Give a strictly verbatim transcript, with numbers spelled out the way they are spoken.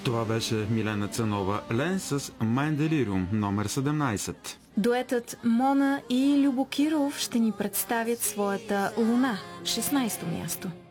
Това беше Милена Цанова Лен с Mein Delirium, номер седемнайсет. Дуетът Мона и Любо Киров ще ни представят своята Луна, шестнайсето място.